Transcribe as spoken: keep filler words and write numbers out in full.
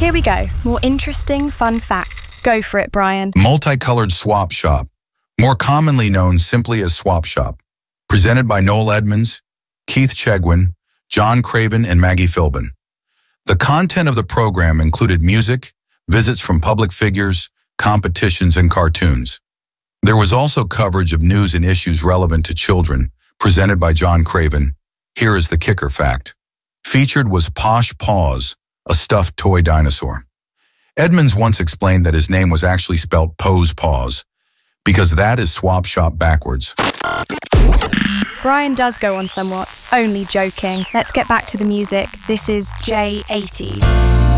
Here we go. More interesting, fun facts. Go for it, Brian. Multicolored Swap Shop, more commonly known simply as Swap Shop. Presented by Noel Edmonds, Keith Chegwin, John Craven, and Maggie Philbin. The content of the program included music, visits from public figures, competitions, and cartoons. There was also coverage of news and issues relevant to children, presented by John Craven. Here is the kicker fact. Featured was Posh Paws, a stuffed toy dinosaur. Edmonds once explained that his name was actually spelt Pose Paws, because that is Swap Shop backwards. Brian does go on somewhat. Only joking. Let's get back to the music. This is J eighties.